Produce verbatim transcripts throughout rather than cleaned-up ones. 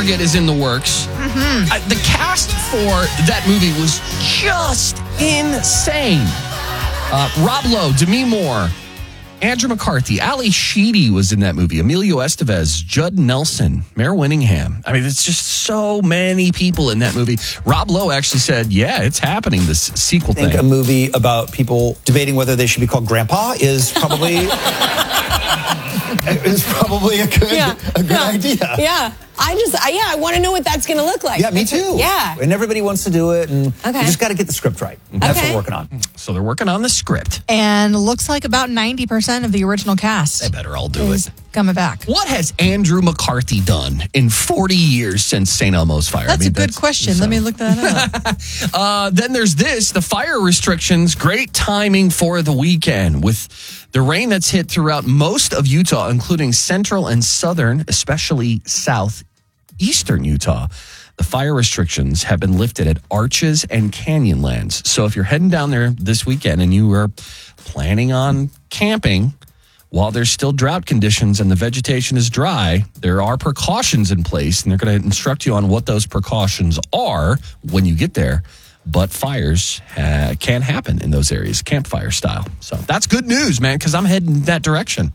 forget is in the works. Mm-hmm. Uh, the cast for that movie was just insane. Uh, Rob Lowe, Demi Moore, Andrew McCarthy, Ali Sheedy was in that movie, Emilio Estevez, Judd Nelson, Mare Winningham. I mean, it's just so many people in that movie. Rob Lowe actually said, yeah, it's happening, this sequel I think thing. a movie about people debating whether they should be called Grandpa is probably is probably a good Yeah. a good yeah. idea. Yeah. I just, I, yeah, I want to know what that's going to look like. Yeah, me too. Yeah. And everybody wants to do it, and Okay. you just got to get the script right. That's Okay. what we're working on. So they're working on the script. And looks like about ninety percent of the original cast They better all do is it. coming back. What has Andrew McCarthy done in forty years since Saint Elmo's fire? That's I mean, a good question. Let me look that up. Uh, then there's this, the fire restrictions. Great timing for the weekend with the rain that's hit throughout most of Utah, including central and southern, especially southeastern Utah. The fire restrictions have been lifted at Arches and Canyonlands. So if you're heading down there this weekend and you are planning on camping, while there's still drought conditions and the vegetation is dry, there are precautions in place, and they're going to instruct you on what those precautions are when you get there. But fires uh, can happen in those areas, campfire style. So that's good news, man, because I'm heading that direction.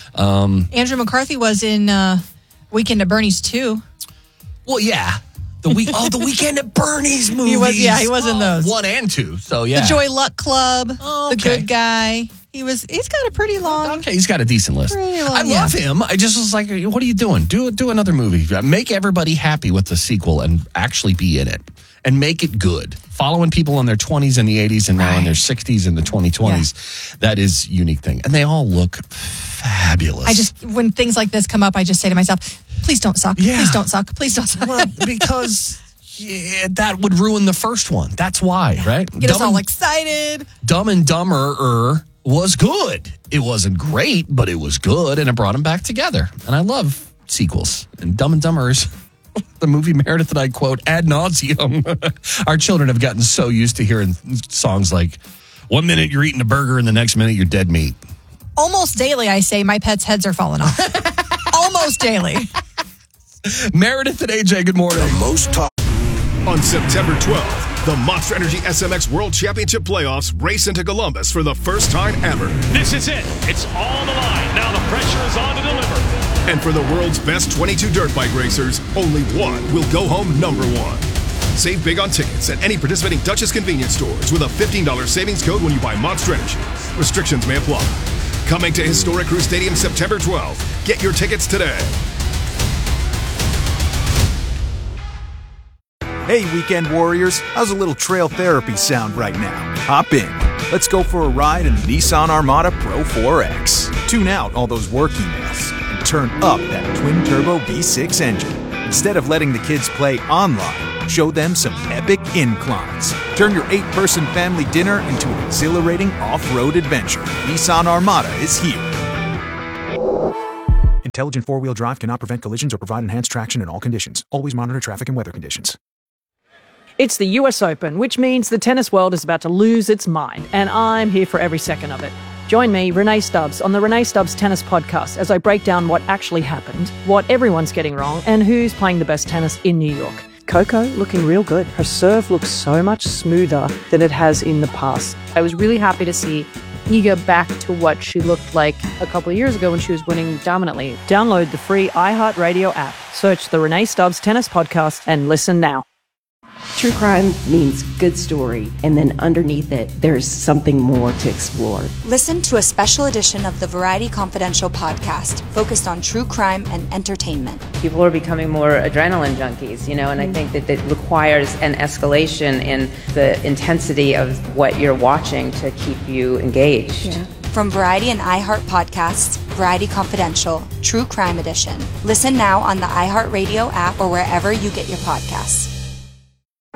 Um, Andrew McCarthy was in uh, Weekend at Bernie's too. well, yeah. The week, oh, the Weekend at Bernie's movies. He was, yeah, he was in those. One and two. So, yeah. The Joy Luck Club, Oh, The okay. Good Guy. He was. He's got a pretty long. Okay, he's got a decent list. Really long, I yeah. love him. I just was like, what are you doing? Do do another movie. Make everybody happy with the sequel and actually be in it. And make it good. Following people in their twenties and the eighties and now in their sixties and the twenty twenties. Yeah. That is a unique thing. And they all look fabulous. I just, when things like this come up, I just say to myself, please don't suck. Yeah. Please don't suck. Please don't suck. Well, because yeah, that would ruin the first one. That's why, right? Get Dumb us all and- excited. Dumb and Dumber was good. It wasn't great, but it was good, and it brought them back together. And I love sequels. And Dumb and Dumber is the movie Meredith and I quote ad nauseum. Our children have gotten so used to hearing songs like, one minute you're eating a burger and the next minute you're dead meat. Almost daily, I say my pets' heads are falling off. Almost daily. Meredith and A J, good morning. The most talk. On September twelfth, the Monster Energy S M X World Championship Playoffs race into Columbus for the first time ever. This is it. It's all on the line. Now the pressure is on to deliver. And for the world's best twenty-two dirt bike racers, only one will go home number one. Save big on tickets at any participating Duchess convenience stores with a fifteen dollars savings code when you buy Monster Energy. Restrictions may apply. Coming to Historic Crew Stadium September twelfth. Get your tickets today. Hey, Weekend Warriors, how's a little trail therapy sound right now? Hop in. Let's go for a ride in the Nissan Armada Pro four X. Tune out all those work emails and turn up that twin-turbo V six engine. Instead of letting the kids play online, show them some epic inclines. Turn your eight-person family dinner into an exhilarating off-road adventure. Nissan Armada is here. Intelligent four-wheel drive cannot prevent collisions or provide enhanced traction in all conditions. Always monitor traffic and weather conditions. It's the U S Open, which means the tennis world is about to lose its mind, and I'm here for every second of it. Join me, Renee Stubbs, on the Renee Stubbs Tennis Podcast as I break down what actually happened, what everyone's getting wrong, and who's playing the best tennis in New York. Coco looking real good. Her serve looks so much smoother than it has in the past. I was really happy to see Iga back to what she looked like a couple of years ago when she was winning dominantly. Download the free iHeartRadio app, search the Renee Stubbs Tennis Podcast, and listen now. True crime means good story, and then underneath it, there's something more to explore. Listen to a special edition of the Variety Confidential podcast focused on true crime and entertainment. People are becoming more adrenaline junkies, you know, and I think that it requires an escalation in the intensity of what you're watching to keep you engaged. Yeah. From Variety and iHeart Podcasts, Variety Confidential, True Crime Edition. Listen now on the iHeartRadio app or wherever you get your podcasts.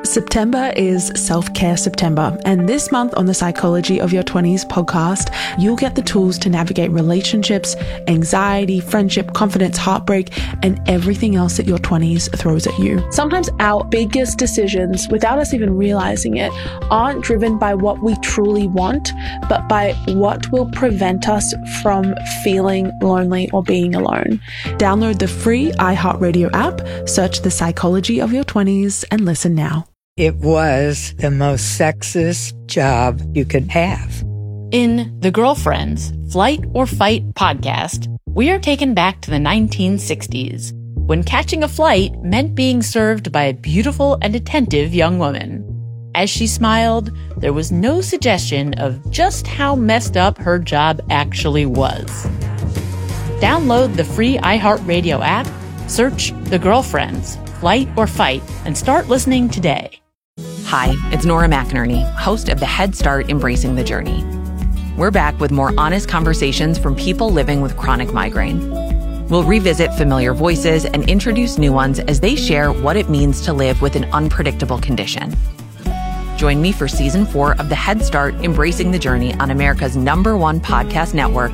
September is Self-Care September, and this month on the Psychology of Your twenties podcast, you'll get the tools to navigate relationships, anxiety, friendship, confidence, heartbreak, and everything else that your twenties throws at you. Sometimes our biggest decisions, without us even realizing it, aren't driven by what we truly want, but by what will prevent us from feeling lonely or being alone. Download the free iHeartRadio app, search the Psychology of Your twenties, and listen now. It was the most sexist job you could have. In The Girlfriends, Flight or Fight podcast, we are taken back to the nineteen sixties, when catching a flight meant being served by a beautiful and attentive young woman. As she smiled, there was no suggestion of just how messed up her job actually was. Download the free iHeartRadio app, search The Girlfriends, Flight or Fight, and start listening today. Hi, it's Nora McInerney, host of the Head Start Embracing the Journey. We're back with more honest conversations from people living with chronic migraine. We'll revisit familiar voices and introduce new ones as they share what it means to live with an unpredictable condition. Join me for season four of the Head Start Embracing the Journey on America's number one podcast network,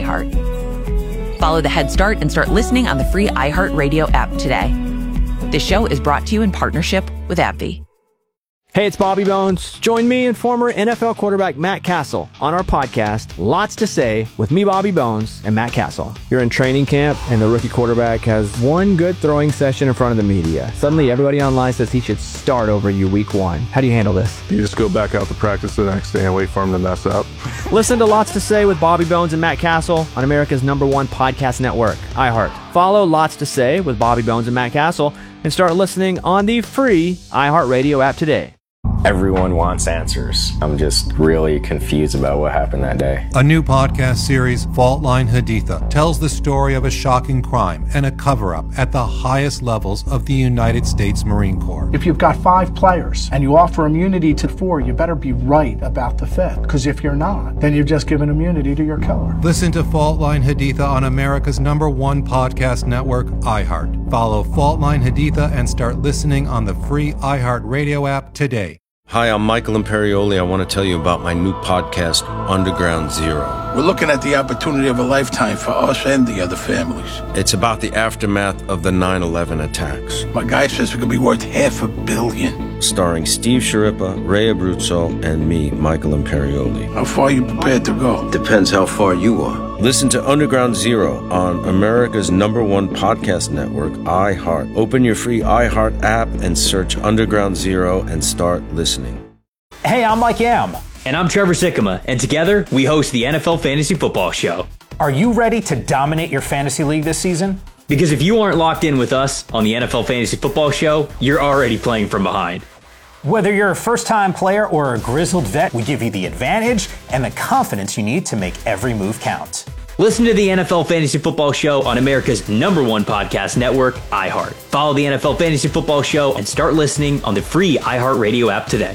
iHeart. Follow the Head Start and start listening on the free iHeartRadio app today. This show is brought to you in partnership with AbbVie. Hey, it's Bobby Bones. Join me and former N F L quarterback Matt Castle on our podcast, Lots to Say, with me, Bobby Bones, and Matt Castle. You're in training camp, and the rookie quarterback has one good throwing session in front of the media. Suddenly, everybody online says he should start over you week one. How do you handle this? You just go back out to practice the next day and wait for him to mess up. Listen to Lots to Say with Bobby Bones and Matt Castle on America's number one podcast network, iHeart. Follow Lots to Say with Bobby Bones and Matt Castle and start listening on the free iHeartRadio app today. Everyone wants answers. I'm just really confused about what happened that day. A new podcast series, Fault Line Haditha, tells the story of a shocking crime and a cover-up at the highest levels of the United States Marine Corps. If you've got five players and you offer immunity to four, you better be right about the fifth. Because if you're not, then you've just given immunity to your killer. Listen to Fault Line Haditha on America's number one podcast network, iHeart. Follow Fault Line Haditha and start listening on the free iHeartRadio app today. Hi, I'm Michael Imperioli. I want to tell you about my new podcast, Underground Zero. We're looking at the opportunity of a lifetime for us and the other families. It's about the aftermath of the nine eleven attacks. My guy says we could be worth half a billion. Starring Steve Sharippa, Ray Abruzzo, and me, Michael Imperioli. How far are you prepared to go? Depends how far you are. Listen to Underground Zero on America's number one podcast network, iHeart. Open your free iHeart app and search Underground Zero and start listening. Hey, I'm Mike Yam. And I'm Trevor Sikkema, and together we host the N F L Fantasy Football Show. Are you ready to dominate your fantasy league this season? Because if you aren't locked in with us on the N F L Fantasy Football Show, you're already playing from behind. Whether you're a first-time player or a grizzled vet, we give you the advantage and the confidence you need to make every move count. Listen to the N F L Fantasy Football Show on America's number one podcast network, iHeart. Follow the N F L Fantasy Football Show and start listening on the free iHeartRadio app today.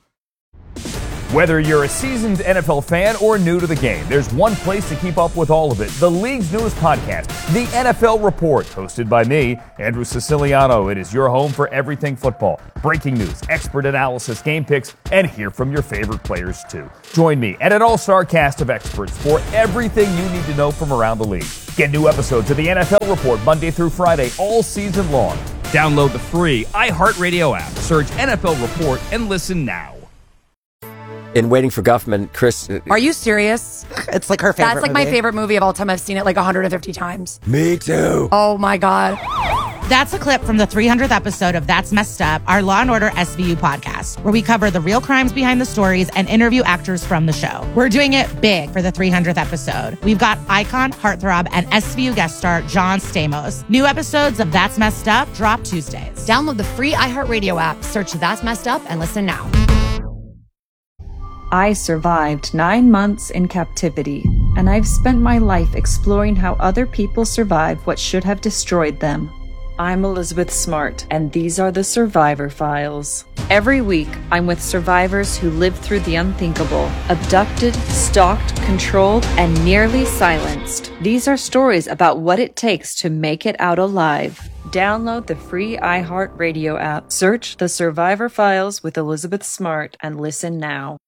Whether you're a seasoned N F L fan or new to the game, there's one place to keep up with all of it. The league's newest podcast, The N F L Report, hosted by me, Andrew Siciliano. It is your home for everything football. Breaking news, expert analysis, game picks, and hear from your favorite players too. Join me and an all-star cast of experts for everything you need to know from around the league. Get new episodes of The N F L Report Monday through Friday all season long. Download the free iHeartRadio app, search N F L Report, and listen now. In Waiting for Guffman, Chris... Are you serious? It's like her favorite That's like movie. my favorite movie of all time. I've seen it like one hundred fifty times. Me too. Oh my God. That's a clip from the three hundredth episode of That's Messed Up, our Law and Order S V U podcast, where we cover the real crimes behind the stories and interview actors from the show. We're doing it big for the three hundredth episode. We've got icon, heartthrob, and S V U guest star John Stamos. New episodes of That's Messed Up drop Tuesdays. Download the free iHeartRadio app, search That's Messed Up, and listen now. I survived nine months in captivity, and I've spent my life exploring how other people survive what should have destroyed them. I'm Elizabeth Smart, and these are the Survivor Files. Every week, I'm with survivors who lived through the unthinkable, abducted, stalked, controlled, and nearly silenced. These are stories about what it takes to make it out alive. Download the free iHeartRadio app, search The Survivor Files with Elizabeth Smart, and listen now.